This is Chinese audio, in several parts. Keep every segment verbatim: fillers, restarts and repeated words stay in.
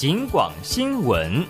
警广新闻。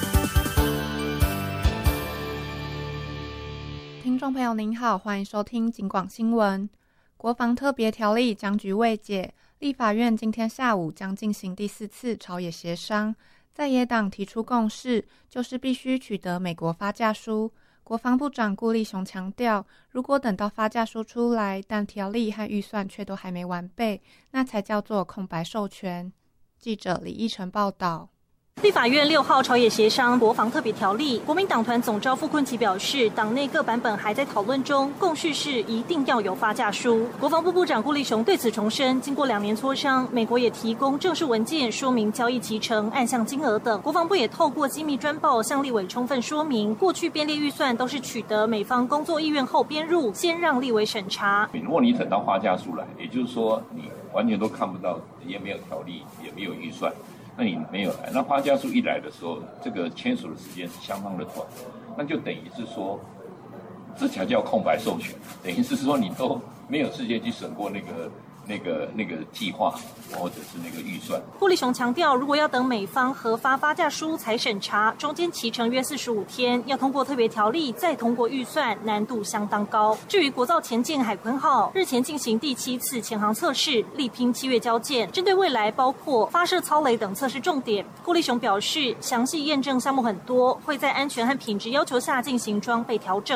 听众朋友您好，欢迎收听警广新闻。国防特别条例僵局未解，立法院今天下午将进行第四次朝野协商，在野党提出共识，就是必须取得美国发价书。国防部长顾立雄强调，如果等到发价书出来，但条例和预算却都还没完备，那才叫做空白授权。记者李依晨报道。 立法院六号朝野协商国防特别条例，国民党团总召傅崑萁表示，党内各版本还在讨论中，共识是一定要有发价书。国防部部长顾立雄对此重申，经过两年磋商，美国也提供正式文件说明交易期程、案项金额等，国防部也透过机密专报向立委充分说明，过去编列预算都是取得美方工作意愿后编入，先让立委审查。 如果你等到发价书来，也就是说你完全都看不到，也没有条例，也没有预算。那你没有来，那发价书一来的时候，这个签署的时间是相当的短，那就等于是说，这才叫空白授权，等于是说你都没有事先去审过那个、那个、那个计划或者是那个预算。 顾立雄强调，如果要等美方核发发价书才审查，中间期程约四十五天，要通过特别条例再通过预算，难度相当高。至于国造前舰海鲲号，日前进行第七次潜航测试，力拼七月交舰。针对未来包括发射操雷等测试重点，顾立雄表示，详细验证项目很多，会在安全和品质要求下进行装备调整。